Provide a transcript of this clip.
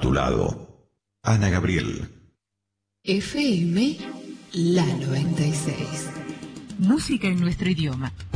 tu lado. Ana Gabriel. FM La 96. Música en nuestro idioma.